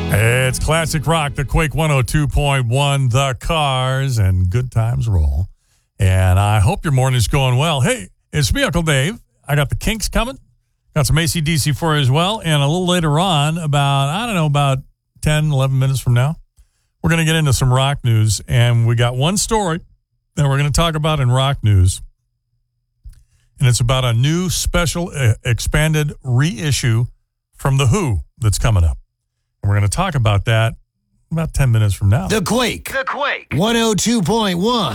It's classic rock, the Quake 102.1, The Cars, and good times roll. And I hope your morning's going well. Hey, it's me, Uncle Dave. I got the Kinks coming. Got some AC/DC for you as well. And a little later on, about 10, 11 minutes from now, we're going to get into some rock news. And we got one story that we're going to talk about in rock news. And it's about a new special expanded reissue from The Who that's coming up. And we're going to talk about that about 10 minutes from now. The Quake 102.1.